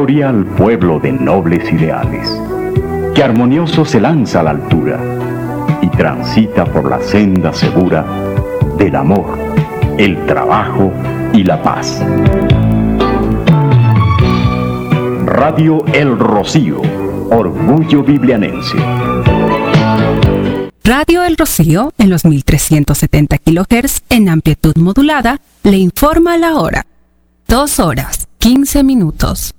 gloria al pueblo de nobles ideales, que armonioso se lanza a la altura y transita por la senda segura del amor, el trabajo y la paz. Radio El Rocío, orgullo biblianense. Radio El Rocío, en los 1370 kHz en amplitud modulada, le informa la hora. 2 horas, 15 minutos.